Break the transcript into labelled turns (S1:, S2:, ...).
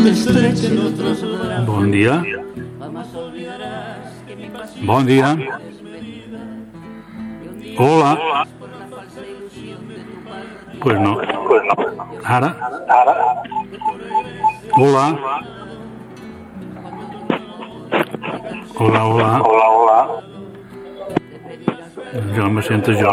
S1: Bon dia. Bon dia. Hola. Pues no. Ara. Hola. Hola, hola. Jo me sento jo.